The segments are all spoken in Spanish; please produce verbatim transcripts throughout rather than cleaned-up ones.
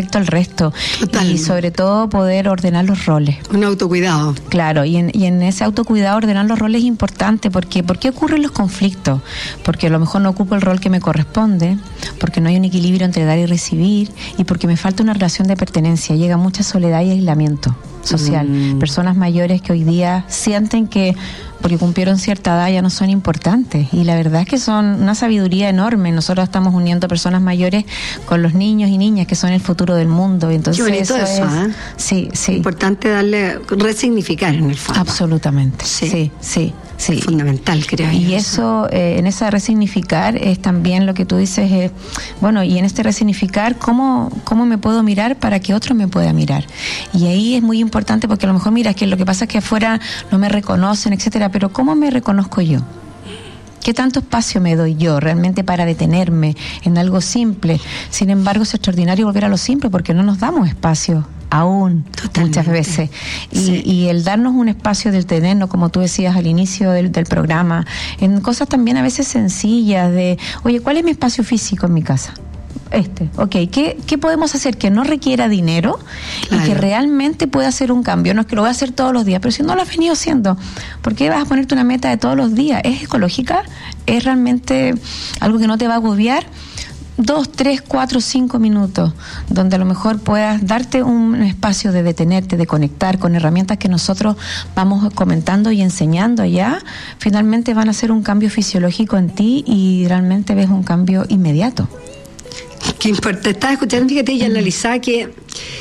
respecto al resto. Total. Y sobre todo poder ordenar los roles. Un autocuidado. Claro, y en, y en ese autocuidado ordenar los roles es importante. Porque, ¿por qué ocurren los conflictos? Porque a lo mejor no ocupo el rol que me corresponde, porque no hay un equilibrio entre dar y recibir, y porque me falta una relación de pertenencia. Llega mucha soledad y aislamiento social. Mm. Personas mayores que hoy día sienten que porque cumplieron cierta edad ya no son importantes, y la verdad es que son una sabiduría enorme. Nosotros estamos uniendo personas mayores con los niños y niñas que son el futuro del mundo. Entonces, qué bonito eso, eso es, ¿eh? Sí, sí. Importante darle, resignificar en el fondo. Absolutamente, sí, sí, sí. Sí. Es fundamental, creo. Y eso, eh, en esa resignificar, es también lo que tú dices, eh, bueno, y en este resignificar, ¿cómo, ¿cómo me puedo mirar para que otro me pueda mirar? Y ahí es muy importante, porque a lo mejor, mira, es que lo que pasa es que afuera no me reconocen, etcétera, pero ¿cómo me reconozco yo? ¿Qué tanto espacio me doy yo realmente para detenerme en algo simple? Sin embargo, es extraordinario volver a lo simple, porque no nos damos espacio aún. Totalmente. Muchas veces. Y, sí. y el darnos un espacio de detenernos, como tú decías al inicio del, del programa, en cosas también a veces sencillas de, oye, ¿cuál es mi espacio físico en mi casa? Este, ok, ¿qué, qué podemos hacer que no requiera dinero, claro, y que realmente pueda hacer un cambio? No es que lo voy a hacer todos los días, pero si no lo has venido haciendo, ¿por qué vas a ponerte una meta de todos los días? ¿Es ecológica? ¿Es realmente algo que no te va a agobiar? Dos, tres, cuatro, cinco minutos, donde a lo mejor puedas darte un espacio de detenerte, de conectar con herramientas que nosotros vamos comentando y enseñando ya, finalmente van a hacer un cambio fisiológico en ti y realmente ves un cambio inmediato. Qué importante. Estaba escuchando, fíjate, y analizaba que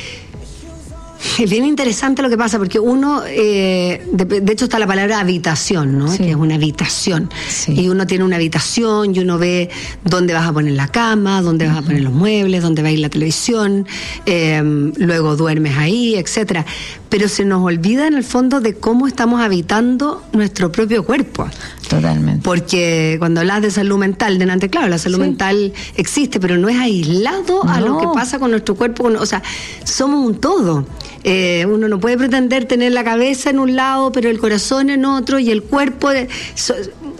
es bien interesante lo que pasa, porque uno, eh, de, de hecho está la palabra habitación, ¿no? Sí. Que es una habitación. Sí. Y uno tiene una habitación y uno ve dónde vas a poner la cama, dónde vas uh-huh. a poner los muebles, dónde va a ir la televisión, eh, luego duermes ahí, etcétera. Pero se nos olvida en el fondo de cómo estamos habitando nuestro propio cuerpo. Totalmente. Porque cuando hablas de salud mental, delante, claro, la salud sí. mental existe, pero no es aislado no. a lo que pasa con nuestro cuerpo. O sea, somos un todo. Eh, uno no puede pretender tener la cabeza en un lado, pero el corazón en otro, y el cuerpo... De, so,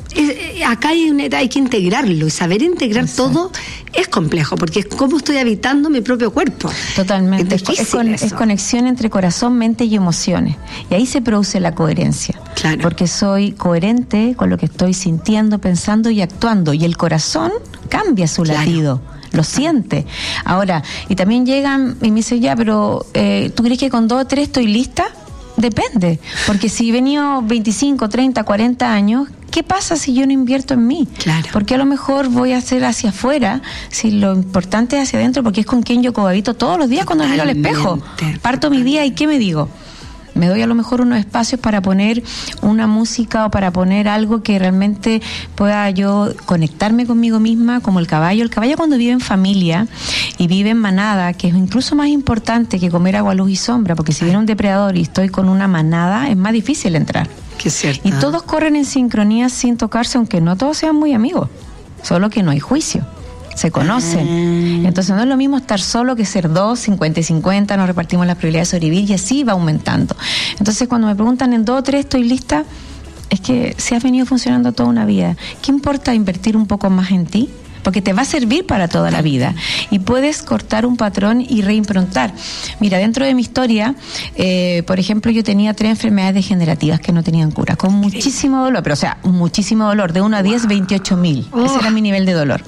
es, acá hay, una, hay que integrarlo, y saber integrar Exacto. todo es complejo, porque es cómo estoy habitando mi propio cuerpo. Totalmente. Es, es, con, es conexión entre corazón, mente y emociones, y ahí se produce la coherencia. Claro. Porque soy coherente con lo que estoy sintiendo, pensando y actuando, y el corazón cambia su claro. latido. Lo siente. Ahora, y también llegan y me dicen, ya, pero eh, ¿tú crees que con dos o tres estoy lista? Depende, porque si he venido veinticinco, treinta, cuarenta años, ¿qué pasa si yo no invierto en mí? Claro. Porque a lo mejor voy a hacer hacia afuera, si lo importante es hacia adentro, porque es con quien yo cohabito todos los días cuando miro al espejo. Parto mi día y ¿qué me digo? Me doy a lo mejor unos espacios para poner una música o para poner algo que realmente pueda yo conectarme conmigo misma, como el caballo. El caballo, cuando vive en familia y vive en manada, que es incluso más importante que comer agua, luz y sombra, porque si viene un depredador y estoy con una manada, es más difícil entrar. Que es cierto. Y todos corren en sincronía sin tocarse, aunque no todos sean muy amigos, solo que no hay juicio. Se conocen. Ah. Entonces no es lo mismo estar solo que ser dos, cincuenta y cincuenta, nos repartimos las probabilidades de sobrevivir y así va aumentando. Entonces cuando me preguntan en dos o tres estoy lista, es que si has venido funcionando toda una vida, ¿qué importa invertir un poco más en ti? Porque te va a servir para toda la vida y puedes cortar un patrón y reimprontar. Mira, dentro de mi historia, eh, por ejemplo, yo tenía tres enfermedades degenerativas que no tenían cura, con muchísimo dolor, pero o sea, muchísimo dolor, de uno a diez, veintiocho mil. Oh. Ese era mi nivel de dolor.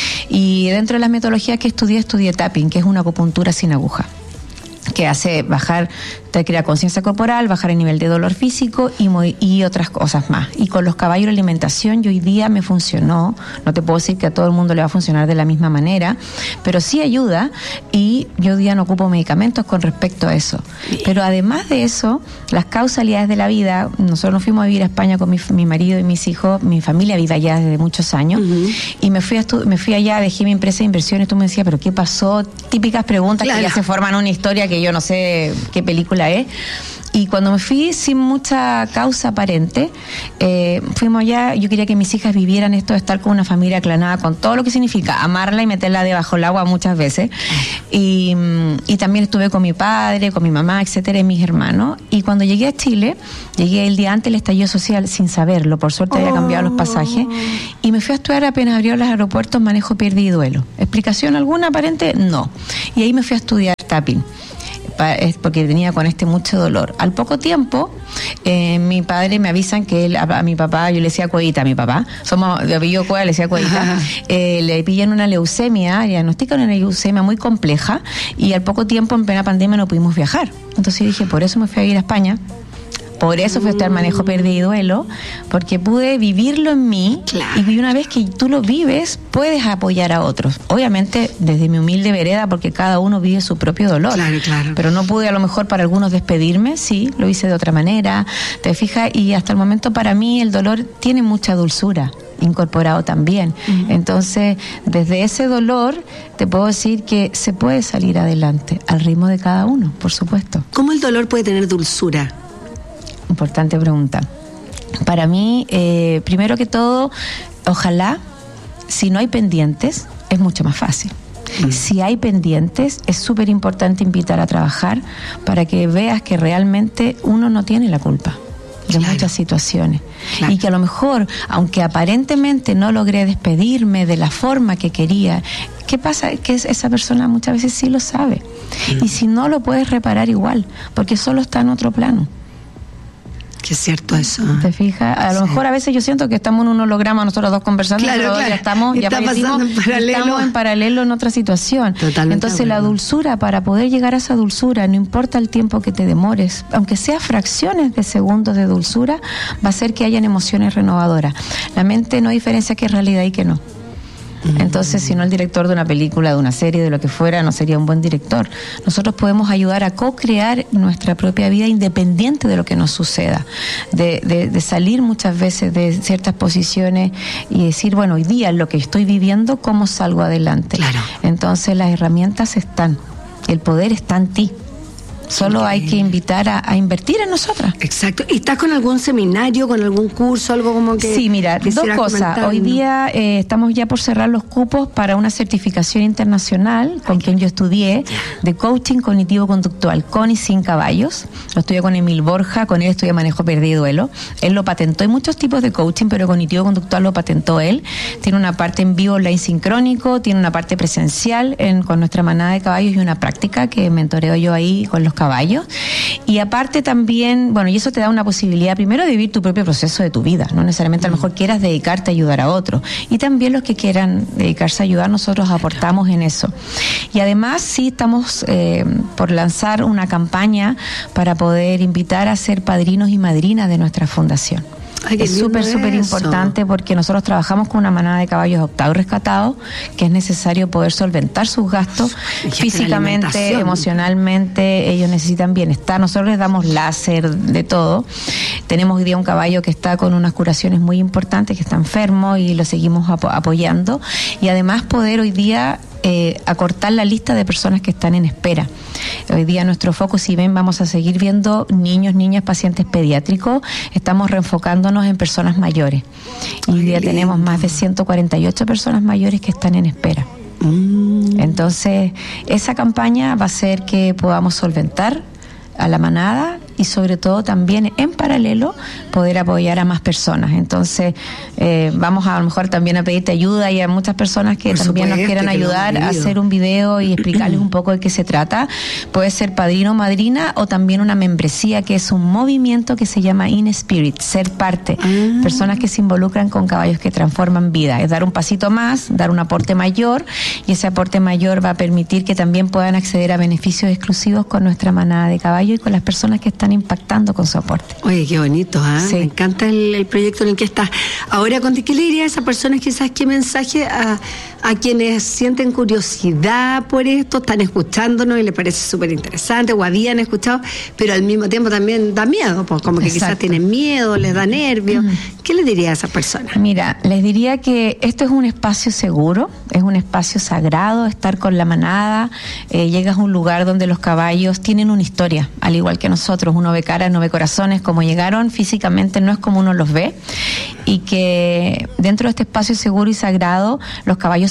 Y dentro de las metodologías que estudié, estudié tapping, que es una acupuntura sin aguja, que hace bajar, te crea conciencia corporal, bajar el nivel de dolor físico y, muy, y otras cosas más. Y con los caballos la alimentación, y hoy día me funcionó. No te puedo decir que a todo el mundo le va a funcionar de la misma manera, pero sí ayuda, y yo hoy día no ocupo medicamentos con respecto a eso. Pero además de eso, las causalidades de la vida, nosotros nos fuimos a vivir a España con mi, mi marido y mis hijos, mi familia vive allá desde muchos años, uh-huh. y me fui, a estu- me fui allá, dejé mi empresa de inversiones, tú me decías, ¿pero qué pasó? Típicas preguntas claro. que ya se forman una historia que yo no sé qué película es. Y cuando me fui sin mucha causa aparente, eh, fuimos allá, yo quería que mis hijas vivieran esto de estar con una familia aclanada, con todo lo que significa, amarla y meterla debajo del agua muchas veces. Y, y también estuve con mi padre, con mi mamá, etcétera, y mis hermanos. Y cuando llegué a Chile, llegué el día antes del estallido social sin saberlo, por suerte había cambiado los pasajes, y me fui a estudiar apenas abrieron los aeropuertos manejo, pérdida y duelo. ¿Explicación alguna aparente? No. Y ahí me fui a estudiar tapping, es porque venía con este mucho dolor. Al poco tiempo, eh, mi padre me avisan que él, a, a mi papá, yo le decía Cuevita a mi papá, somos de apellido Cueva, le decía Cuevita, eh, le pillan una leucemia, diagnostican una leucemia muy compleja, y al poco tiempo, en plena pandemia, no pudimos viajar. Entonces yo dije, por eso me fui a ir a España. Por eso fue estar manejo pérdida y duelo, porque pude vivirlo en mí, claro. Y una vez que tú lo vives, puedes apoyar a otros. Obviamente, desde mi humilde vereda, porque cada uno vive su propio dolor. Claro, claro. Pero no pude, a lo mejor, para algunos despedirme, sí, lo hice de otra manera, ¿te fijas? Y hasta el momento, para mí, el dolor tiene mucha dulzura incorporado también. Uh-huh. Entonces, desde ese dolor, te puedo decir que se puede salir adelante, al ritmo de cada uno, por supuesto. ¿Cómo el dolor puede tener dulzura? Importante pregunta. Para mí, eh, primero que todo, ojalá, si no hay pendientes, es mucho más fácil. Mm. Si hay pendientes, es súper importante invitar a trabajar para que veas que realmente uno no tiene la culpa de claro. muchas situaciones. Claro. Y que a lo mejor, aunque aparentemente no logré despedirme de la forma que quería, ¿qué pasa? Que esa persona muchas veces sí lo sabe. Mm. Y si no, lo puedes reparar igual, porque solo está en otro plano. Que es cierto eso. ¿Te fijas? A lo sí. mejor a veces yo siento que estamos en un holograma nosotros dos conversando, claro, pero claro. ya estamos, ya pasando en paralelo. Estamos en paralelo en otra situación. Totalmente. Entonces bueno. La dulzura, para poder llegar a esa dulzura, no importa el tiempo que te demores, aunque sea fracciones de segundos de dulzura, va a hacer que hayan emociones renovadoras. La mente no diferencia qué es realidad y qué no. Entonces, si no, el director de una película, de una serie, de lo que fuera, no sería un buen director. Nosotros podemos ayudar a co-crear nuestra propia vida independiente de lo que nos suceda, de, de, de salir muchas veces de ciertas posiciones y decir, bueno, hoy día lo que estoy viviendo, ¿cómo salgo adelante? Claro. Entonces, las herramientas están, el poder está en ti. Solo okay. hay que invitar a, a invertir en nosotras. Exacto. ¿Y estás con algún seminario, con algún curso, algo como que...? Sí, mira, dos cosas. Hoy día eh, estamos ya por cerrar los cupos para una certificación internacional con okay. quien yo estudié de coaching cognitivo-conductual con y sin caballos. Lo estudié con Emil Borja, con él estudié manejo pérdida y duelo. Él lo patentó. Hay muchos tipos de coaching, pero cognitivo-conductual lo patentó él. Tiene una parte en vivo online sincrónico, tiene una parte presencial en, con nuestra manada de caballos y una práctica que mentoreo yo ahí con los caballos, y aparte también, bueno, y eso te da una posibilidad primero de vivir tu propio proceso de tu vida, no necesariamente a lo mejor quieras dedicarte a ayudar a otros, y también los que quieran dedicarse a ayudar, nosotros aportamos en eso. Y además sí estamos eh, por lanzar una campaña para poder invitar a ser padrinos y madrinas de nuestra fundación. Ay, es súper, súper importante porque nosotros trabajamos con una manada de caballos adoptados y rescatados, que es necesario poder solventar sus gastos físicamente, emocionalmente. Ellos necesitan bienestar. Nosotros les damos láser, de todo. Tenemos hoy día un caballo que está con unas curaciones muy importantes, que está enfermo y lo seguimos apo- apoyando. Y además poder hoy día Eh, acortar la lista de personas que están en espera. Hoy día nuestro foco, si ven, vamos a seguir viendo niños, niñas, pacientes pediátricos. Estamos reenfocándonos en personas mayores. Y hoy día tenemos más de ciento cuarenta y ocho personas mayores que están en espera. Mm. Entonces, esa campaña va a hacer que podamos solventar a la manada y sobre todo también en paralelo poder apoyar a más personas. Entonces eh, vamos a, a lo mejor también a pedirte ayuda y a muchas personas que Por también supuesto, nos quieran ayudar a hacer un video y explicarles un poco de qué se trata. Puede ser padrino o madrina o también una membresía, que es un movimiento que se llama In Spirit, ser parte. Ah. Personas que se involucran con caballos que transforman vida. Es dar un pasito más, dar un aporte mayor, y ese aporte mayor va a permitir que también puedan acceder a beneficios exclusivos con nuestra manada de caballos y con las personas que están impactando con su aporte. Oye, qué bonito, ¿eh? Sí. Me encanta el, el proyecto en el que estás. Ahora, ¿qué le diría a esas personas, quizás, qué mensaje a, a quienes sienten curiosidad por esto, están escuchándonos y les parece súper interesante o habían escuchado, pero al mismo tiempo también da miedo, pues como que Exacto. quizás tienen miedo, les da nervios? Mm. ¿Qué le diría a esas personas? Mira, les diría que esto es un espacio seguro, es un espacio sagrado, estar con la manada. Eh, llegas a un lugar donde los caballos tienen una historia, al igual que nosotros. Uno ve caras, no ve corazones. Como llegaron físicamente no es como uno los ve, y que dentro de este espacio seguro y sagrado los caballos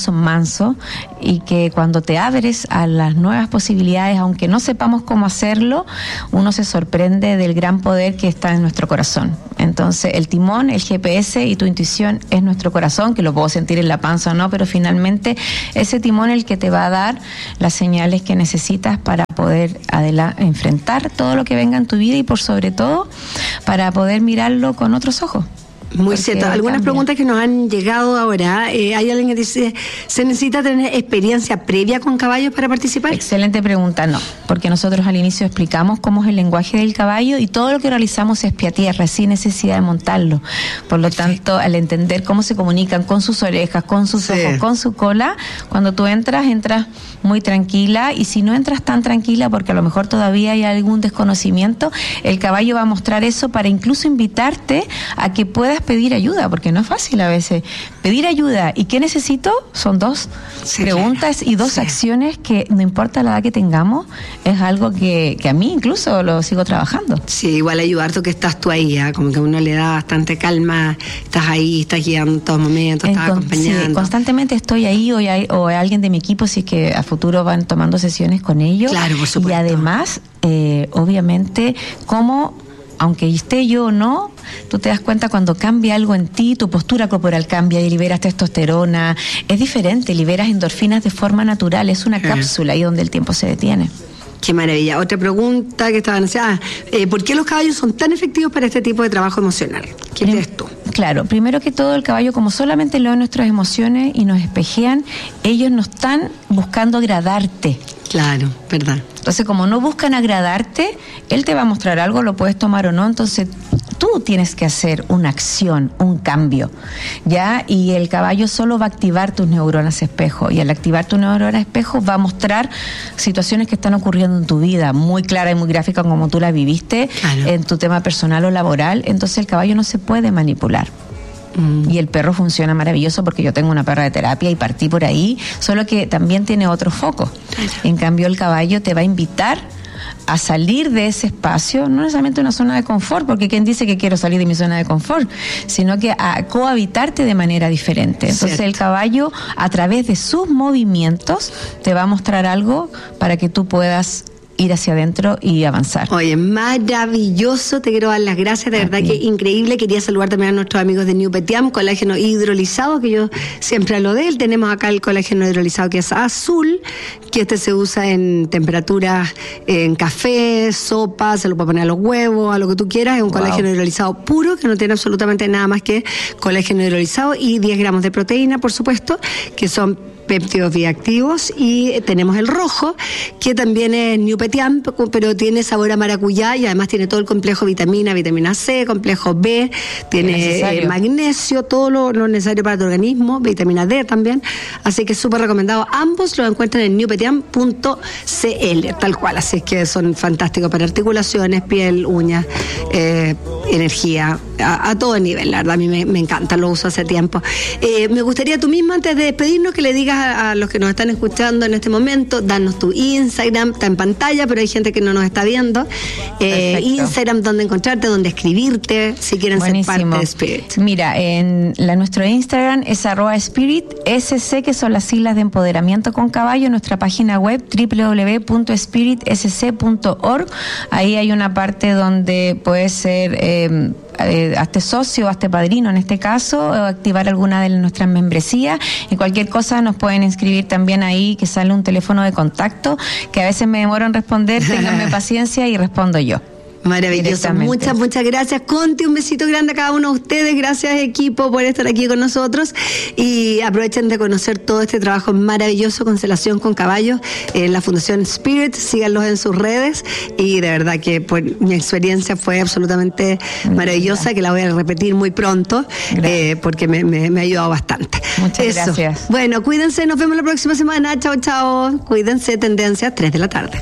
son mansos y que cuando te abres a las nuevas posibilidades, aunque no sepamos cómo hacerlo, uno se sorprende del gran poder que está en nuestro corazón. Entonces, el timón, el G P S y tu intuición es nuestro corazón, que lo puedo sentir en la panza o no, pero finalmente ese timón es el que te va a dar las señales que necesitas para poder adela- enfrentar todo lo que venga en tu vida y por sobre todo para poder mirarlo con otros ojos. Muy cierto. Algunas cambia. Preguntas que nos han llegado ahora. Eh, hay alguien que dice, ¿se necesita tener experiencia previa con caballos para participar? Excelente pregunta, no. Porque nosotros al inicio explicamos cómo es el lenguaje del caballo y todo lo que realizamos es pie a tierra, sin necesidad de montarlo. Por lo tanto, al entender cómo se comunican con sus orejas, con sus sí. ojos, con su cola, cuando tú entras, entras muy tranquila, y si no entras tan tranquila porque a lo mejor todavía hay algún desconocimiento, el caballo va a mostrar eso para incluso invitarte a que puedas pedir ayuda, porque no es fácil a veces pedir ayuda. ¿Y qué necesito? Son dos sí, preguntas y dos sí. acciones que no importa la edad que tengamos, es algo que, que a mí incluso lo sigo trabajando. Sí, igual ayudarte que estás tú ahí, ¿eh? Como que a uno le da bastante calma, estás ahí, estás guiando en todo momento, estás con, acompañando. Sí, constantemente estoy ahí o, hay, o hay alguien de mi equipo, si es que a futuro van tomando sesiones con ellos. Claro, por supuesto. Y además, eh, obviamente, cómo, aunque esté yo o no, tú te das cuenta cuando cambia algo en ti, tu postura corporal cambia y liberas testosterona, es diferente, liberas endorfinas de forma natural, es una sí. cápsula ahí donde el tiempo se detiene. Qué maravilla. Otra pregunta que estaban haciendo, ah, eh, ¿por qué los caballos son tan efectivos para este tipo de trabajo emocional? ¿Qué crees tú? Claro, primero que todo el caballo, como solamente lee nuestras emociones y nos espejean, ellos no están buscando agradarte. Claro, verdad. Entonces, como no buscan agradarte, él te va a mostrar algo, lo puedes tomar o no, entonces tú tienes que hacer una acción, un cambio, ¿ya? Y el caballo solo va a activar tus neuronas espejo, y al activar tus neuronas espejo va a mostrar situaciones que están ocurriendo en tu vida, muy clara y muy gráfica como tú la viviste, claro. en tu tema personal o laboral, entonces el caballo no se puede manipular. Mm. Y el perro funciona maravilloso porque yo tengo una perra de terapia y partí por ahí, solo que también tiene otro foco. Claro. En cambio, el caballo te va a invitar a salir de ese espacio, no necesariamente una zona de confort, porque ¿quién dice que quiero salir de mi zona de confort? Sino que a cohabitarte de manera diferente. Entonces, cierto. El caballo, a través de sus movimientos, te va a mostrar algo para que tú puedas ir hacia adentro y avanzar. Oye, maravilloso, te quiero dar las gracias, de verdad que increíble. Quería saludar también a nuestros amigos de New Petiam, colágeno hidrolizado, que yo siempre hablo de él. Tenemos acá el colágeno hidrolizado que es azul, que este se usa en temperaturas, en café, sopa, se lo puede poner a los huevos, a lo que tú quieras. Es un wow. colágeno hidrolizado puro, que no tiene absolutamente nada más que colágeno hidrolizado, y diez gramos de proteína, por supuesto, que son péptidos bioactivos. Y tenemos el rojo, que también es New Petiam, pero tiene sabor a maracuyá, y además tiene todo el complejo vitamina, vitamina C, complejo B, tiene eh, magnesio, todo lo, lo necesario para tu organismo, vitamina D también, así que súper recomendado. Ambos los encuentran en new petiam punto c l, tal cual, así que son fantásticos para articulaciones, piel, uñas, eh, energía, a, a todo nivel. La verdad, a mí me, me encanta, lo uso hace tiempo. Eh, me gustaría tú misma, antes de despedirnos, que le digas a, a los que nos están escuchando en este momento, danos tu Instagram, está en pantalla, pero hay gente que no nos está viendo. Eh, Instagram, donde encontrarte, donde escribirte, si quieren Buenísimo. Ser parte de Spirit. Mira, en la, nuestro Instagram es arroba Spirit S C, que son las siglas de empoderamiento con caballo. Nuestra página web doble u doble u doble u punto spirit s c punto org. Ahí hay una parte donde puede ser eh, Eh, hazte socio, hazte padrino en este caso, o activar alguna de nuestras membresías, y cualquier cosa nos pueden inscribir también ahí, que sale un teléfono de contacto, que a veces me demoro en responder, ténganme paciencia y respondo yo. Maravilloso, muchas, muchas gracias, Conti, un besito grande a cada uno de ustedes, gracias equipo por estar aquí con nosotros, y aprovechen de conocer todo este trabajo maravilloso, Constelación con Caballos, en la Fundación Spirit, síganlos en sus redes, y de verdad que pues, mi experiencia fue absolutamente maravillosa, que la voy a repetir muy pronto, eh, porque me, me, me ha ayudado bastante. Muchas Eso. Gracias. Bueno, cuídense, nos vemos la próxima semana, chao, chao, cuídense, Tendencias, tres de la tarde.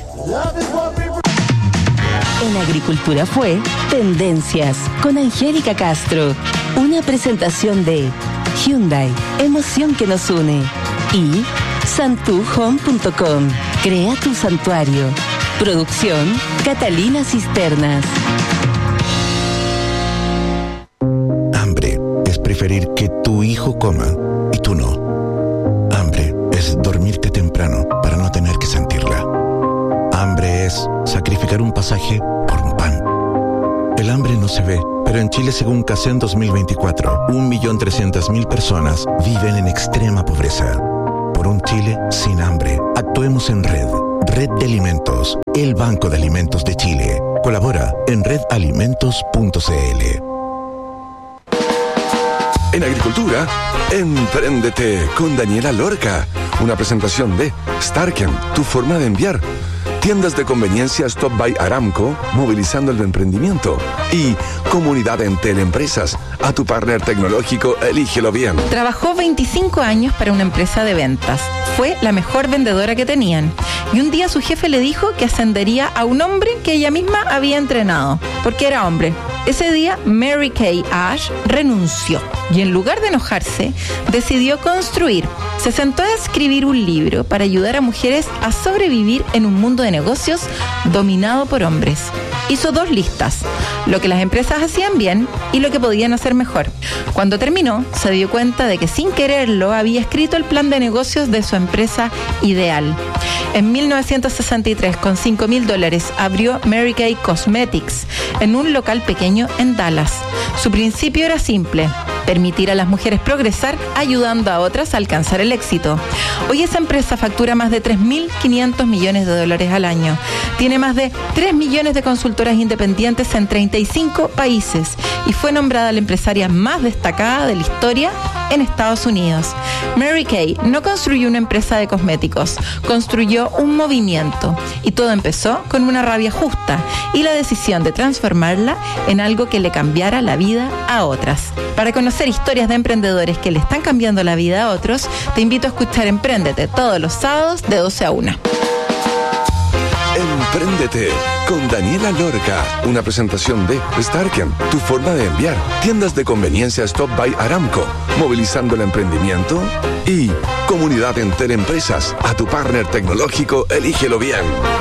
En Agricultura fue Tendencias con Angélica Castro. Una presentación de Hyundai, emoción que nos une. Y santu home punto com. Crea tu santuario. Producción Catalina Cisternas. Hambre es preferir que tu hijo coma y tú no. Hambre dormirte temprano para no tener que sentirla. Hambre es sacrificar un pasaje por un pan. El hambre no se ve, pero en Chile, según CACEN dos mil veinticuatro, un millón trescientas mil personas viven en extrema pobreza. Por un Chile sin hambre, actuemos en red. Red de Alimentos, el Banco de Alimentos de Chile. Colabora en red alimentos punto c l. En agricultura, empréndete con Daniela Lorca. Una presentación de Starken, tu forma de enviar. Tiendas de conveniencia Stop by Aramco, movilizando el emprendimiento. Y Comunidad Entel Empresas, a tu partner tecnológico, elígelo bien. Trabajó veinticinco años para una empresa de ventas. Fue la mejor vendedora que tenían. Y un día su jefe le dijo que ascendería a un hombre que ella misma había entrenado, porque era hombre. Ese día, Mary Kay Ash renunció y en lugar de enojarse, decidió construir. Se sentó a escribir un libro para ayudar a mujeres a sobrevivir en un mundo de negocios dominado por hombres. Hizo dos listas, lo que las empresas hacían bien y lo que podían hacer mejor. Cuando terminó, se dio cuenta de que sin quererlo había escrito el plan de negocios de su empresa ideal. En mil novecientos sesenta y tres, con cinco mil dólares, abrió Mary Kay Cosmetics en un local pequeño en Dallas. Su principio era simple: permitir a las mujeres progresar ayudando a otras a alcanzar el éxito. Hoy esa empresa factura más de tres mil quinientos millones de dólares al año. Tiene más de tres millones de consultoras independientes en treinta y cinco países y fue nombrada la empresaria más destacada de la historia en Estados Unidos. Mary Kay no construyó una empresa de cosméticos, construyó un movimiento y todo empezó con una rabia justa y la decisión de transformarla en algo que le cambiara la vida a otras. Para conocer historias de emprendedores que le están cambiando la vida a otros, te invito a escuchar Empréndete todos los sábados de doce a una. Empréndete con Daniela Lorca. Una presentación de Starken, tu forma de enviar. Tiendas de conveniencia Stop by Aramco, movilizando el emprendimiento. Y Comunidad Entel Empresas, a tu partner tecnológico, elígelo bien.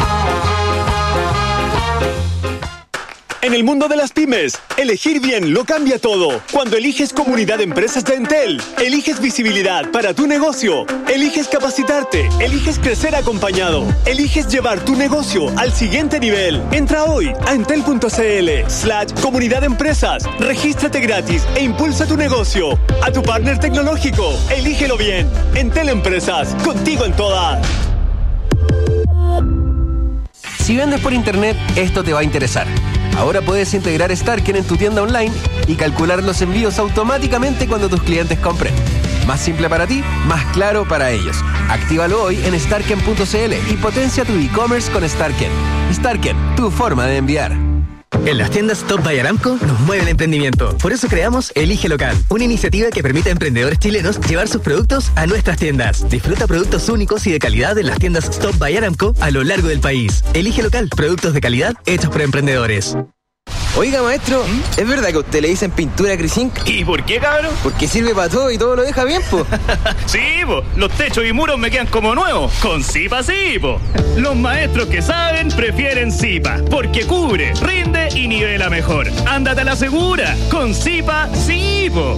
En el mundo de las pymes, elegir bien lo cambia todo. Cuando eliges Comunidad de Empresas de Entel, eliges visibilidad para tu negocio, eliges capacitarte, eliges crecer acompañado, eliges llevar tu negocio al siguiente nivel. Entra hoy a entel.cl slash Comunidad de Empresas, regístrate gratis e impulsa tu negocio. A tu partner tecnológico, elígelo bien. Entel Empresas, contigo en todas. Si vendes por internet, esto te va a interesar. Ahora puedes integrar Starken en tu tienda online y calcular los envíos automáticamente cuando tus clientes compren. Más simple para ti, más claro para ellos. Actívalo hoy en starken punto c l y potencia tu e-commerce con Starken. Starken, tu forma de enviar. En las tiendas Stop by Aramco nos mueve el emprendimiento. Por eso creamos Elige Local, una iniciativa que permite a emprendedores chilenos llevar sus productos a nuestras tiendas. Disfruta productos únicos y de calidad en las tiendas Stop by Aramco a lo largo del país. Elige Local, productos de calidad hechos por emprendedores. Oiga, maestro, ¿es verdad que a usted le dicen pintura Crisink? ¿Y por qué, cabrón? Porque sirve para todo y todo lo deja bien, po. Sí, po. Los techos y muros me quedan como nuevos. Con Zipa sí, po. Los maestros que saben prefieren Zipa, porque cubre, rinde y nivela mejor. Ándate a la segura. Con Zipa sí, po.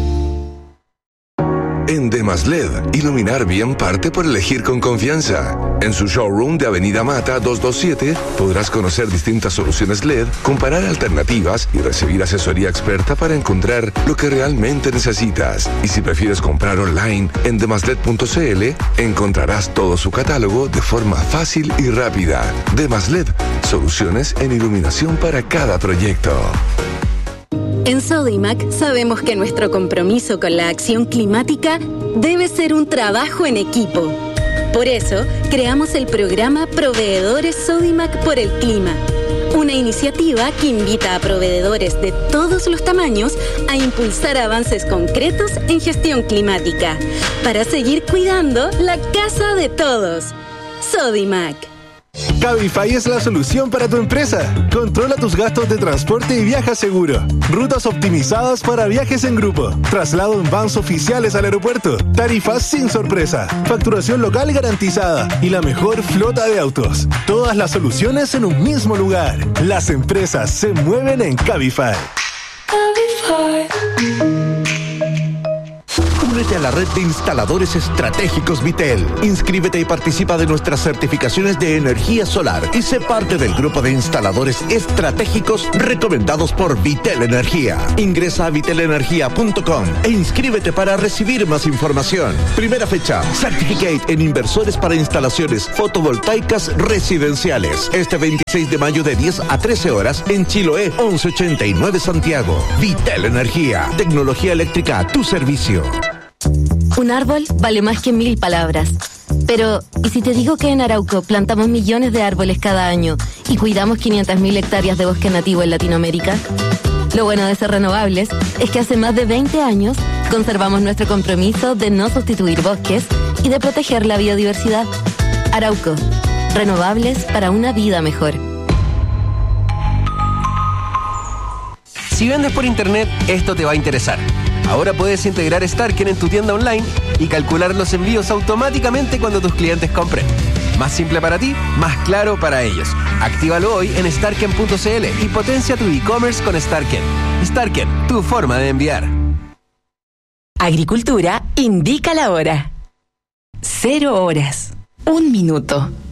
En Demas L E D, iluminar bien parte por elegir con confianza. En su showroom de Avenida Mata doscientos veintisiete podrás conocer distintas soluciones L E D, comparar alternativas y recibir asesoría experta para encontrar lo que realmente necesitas. Y si prefieres comprar online en demasled punto c l, encontrarás todo su catálogo de forma fácil y rápida. Demas L E D, soluciones en iluminación para cada proyecto. En Sodimac sabemos que nuestro compromiso con la acción climática debe ser un trabajo en equipo. Por eso, creamos el programa Proveedores Sodimac por el Clima, una iniciativa que invita a proveedores de todos los tamaños a impulsar avances concretos en gestión climática, para seguir cuidando la casa de todos. Sodimac. Cabify es la solución para tu empresa. Controla tus gastos de transporte y viaja seguro. Rutas optimizadas para viajes en grupo. Traslado en vans oficiales al aeropuerto. Tarifas sin sorpresa. Facturación local garantizada. Y la mejor flota de autos. Todas las soluciones en un mismo lugar. Las empresas se mueven en Cabify. Cabify. Únete a la red de instaladores estratégicos Vitel. Inscríbete y participa de nuestras certificaciones de energía solar y sé parte del grupo de instaladores estratégicos recomendados por Vitel Energía. Ingresa a vitel energía punto com e inscríbete para recibir más información. Primera fecha, Certificate en inversores para instalaciones fotovoltaicas residenciales. Este veintiséis de mayo de diez a trece horas en Chiloé once ochenta y nueve Santiago. Vitel Energía, tecnología eléctrica a tu servicio. Un árbol vale más que mil palabras. Pero, ¿y si te digo que en Arauco plantamos millones de árboles cada año y cuidamos quinientas mil hectáreas de bosque nativo en Latinoamérica? Lo bueno de ser renovables es que hace más de veinte años conservamos nuestro compromiso de no sustituir bosques y de proteger la biodiversidad. Arauco, renovables para una vida mejor. Si vendes por internet, esto te va a interesar. Ahora puedes integrar Starken en tu tienda online y calcular los envíos automáticamente cuando tus clientes compren. Más simple para ti, más claro para ellos. Actívalo hoy en starken punto c l y potencia tu e-commerce con Starken. Starken, tu forma de enviar. Agricultura indica la hora. Cero horas. Un minuto.